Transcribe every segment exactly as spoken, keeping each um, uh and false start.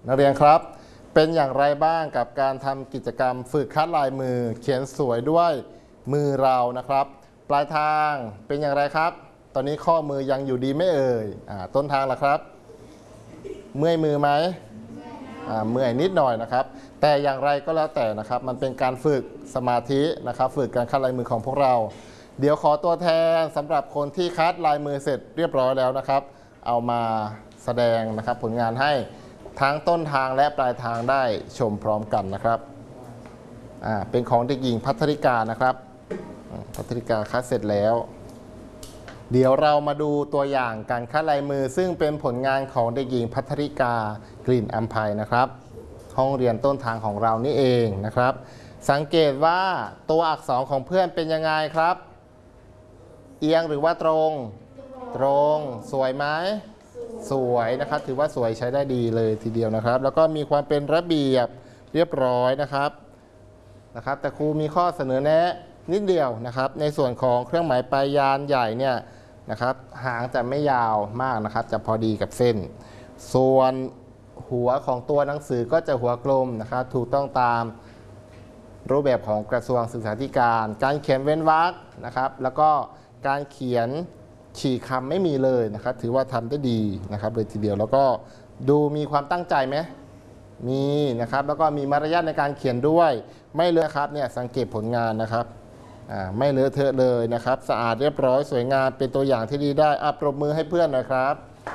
นักเรียนครับเป็นอย่างไรบ้างกับการทำกิจกรรมฝึกคัดลายมือเขียนสวยด้วยมือเรานะครับปลายทางเป็นอย่างไรครับตอนนี้ข้อมือยังอยู่ดีไม่เอ่ยอ่าต้นทางล่ะครับเมื่อยมือไหมอ่าเมื่อยนิดหน่อยนะครับแต่อย่างไรก็แล้วแต่นะครับมันเป็นการฝึกสมาธินะครับฝึกการคัดลายมือของพวกเราเดี๋ยวขอตัวแทนสำหรับคนที่คัดลายมือเสร็จเรียบร้อยแล้วนะครับเอามาแสดงนะครับผลงานให้ทั้งต้นทางและปลายทางได้ชมพร้อมกันนะครับอ่าเป็นของเด็กหญิงพัทริกานะครับพัทริกาคัดเสร็จแล้วเดี๋ยวเรามาดูตัวอย่างการคัดลายมือซึ่งเป็นผลงานของเด็กหญิงพัทริกากลิ่นอัมภัยนะครับห้องเรียนต้นทางของเรานี่เองนะครับสังเกตว่าตัวอักษรของเพื่อนเป็นยังไงครับเอียงหรือว่าตรงตรงสวยไหมสวยนะครับถือว่าสวยใช้ได้ดีเลยทีเดียวนะครับแล้วก็มีความเป็นระเบียบเรียบร้อยนะครับนะครับแต่ครูมีข้อเสนอแนะนิดเดียวนะครับในส่วนของเครื่องหมายปลายยานใหญ่เนี่ยนะครับหางจะไม่ยาวมากนะครับจะพอดีกับเส้นส่วนหัวของตัวหนังสือก็จะหัวกลมนะครับถูกต้องตามรูปแบบของกระทรวงศึกษาธิการการเขียนเว้นวรรคนะครับแล้วก็การเขียนฉีกคำไม่มีเลยนะครับถือว่าทำได้ดีนะครับเลยทีเดียวแล้วก็ดูมีความตั้งใจไหมมีนะครับแล้วก็มีมารยาทในการเขียนด้วยไม่เลอะครับเนี่ยสังเกตผลงานนะครับอ่าไม่เลอะเทอะเลยนะครับสะอาดเรียบร้อยสวยงามเป็นตัวอย่างที่ดีได้อ่ะปรบมือให้เพื่อนหน่อยครับ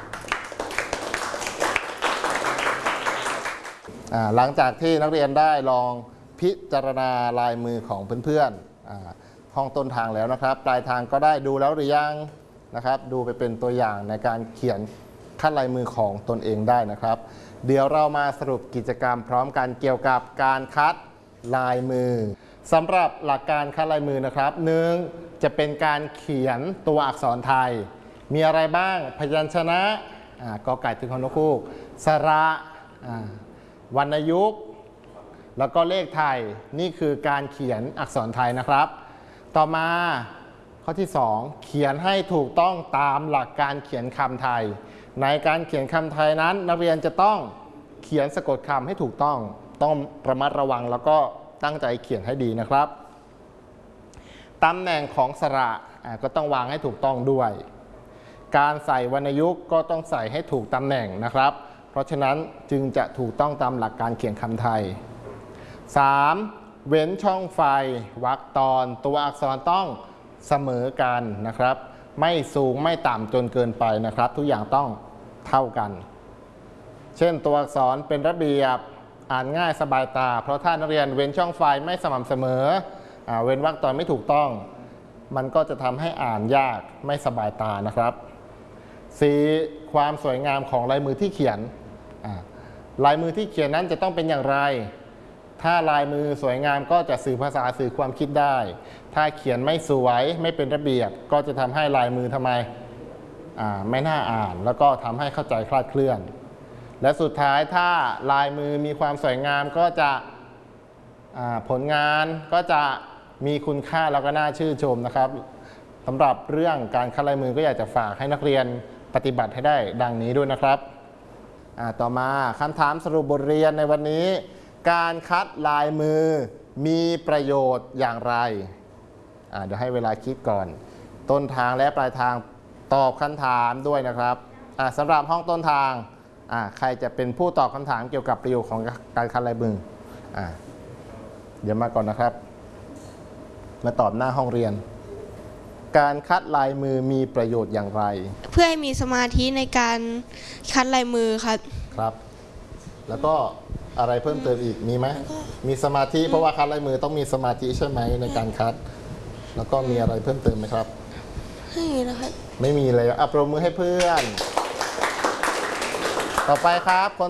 อ่าหลังจากที่นักเรียนได้ลองพิจารณาลายมือของเพื่อนๆอ่าห้องต้นทางแล้วนะครับปลายทางก็ได้ดูแล้วหรือยังนะครับดูไปเป็นตัวอย่างในการเขียนคัดลายมือของตนเองได้นะครับเดี๋ยวเรามาสรุปกิจกรรมพร้อมกันเกี่ยวกับการคัดลายมือสำหรับหลักการคัดลายมือนะครับหนึ่งจะเป็นการเขียนตัวอักษรไทยมีอะไรบ้างพยัญชนะกอไก่ถึงฮอนกฮูกสระวรรณยุกต์แล้วก็เลขไทยนี่คือการเขียนอักษรไทยนะครับต่อมาข้อที่สองเขียนให้ถูกต้องตามหลักการเขียนคำไทยในการเขียนคำไทยนั้นนักเรียนจะต้องเขียนสะกดคำให้ถูกต้องต้องระมัดระวังแล้วก็ตั้งใจเขียนให้ดีนะครับตำแหน่งของสระก็ต้องวางให้ถูกต้องด้วยการใส่วรรณยุกต์ก็ต้องใส่ให้ถูกตำแหน่งนะครับเพราะฉะนั้นจึงจะถูกต้องตามหลักการเขียนคำไทย สาม เว้นช่องไฟวรรคตอนตัวอักษรต้องเสมอกันนะครับไม่สูงไม่ต่ำจนเกินไปนะครับทุกอย่างต้องเท่ากันเช่นตัวอักษรเป็นระเบียบอ่านง่ายสบายตาเพราะถ้านักเรียนเว้นช่องไฟไม่สม่ำเสมอเว้นวรรคตอนไม่ถูกต้องมันก็จะทำให้อ่านยากไม่สบายตานะครับสี่ความสวยงามของลายมือที่เขียนลายมือที่เขียนนั้นจะต้องเป็นอย่างไรถ้าลายมือสวยงามก็จะสื่อภาษาสื่อความคิดได้ถ้าเขียนไม่สวยไม่เป็นระเบียบก็จะทำให้ลายมือทำไมไม่น่าอ่านแล้วก็ทำให้เข้าใจคลาดเคลื่อนและสุดท้ายถ้าลายมือมีความสวยงามก็จะผลงานก็จะมีคุณค่าแล้วก็น่าชื่นชมนะครับสำหรับเรื่องการคัดลายมือก็อยากจะฝากให้นักเรียนปฏิบัติให้ได้ดังนี้ด้วยนะครับต่อมาคำถามสรุปบทเรียนในวันนี้การคัดลายมือมีประโยชน์อย่างไรเดี๋ยวให้เวลาคิดก่อนต้นทางและปลายทางตอบคำถามด้วยนะครับสำหรับห้องต้นทางใครจะเป็นผู้ตอบคำถามเกี่ยวกับประโยชน์ของการคัดลายมือเดี๋ยวมาก่อนนะครับมาตอบหน้าห้องเรียนการคัดลายมือมีประโยชน์อย่างไรเพื่อให้มีสมาธิในการคัดลายมือครับครับแล้วก็อะไรเพิ่มเติมอีกมีไหมมีสมาธิเพราะว่าคัดลายมือต้องมีสมาธิใช่ไหมในการคัดแล้วก็มีอะไรเพิ่มเติมไหมครับไม่มีนะครับไม่มีเลยอ่ะปรบมือให้เพื่อนต่อไปครับคน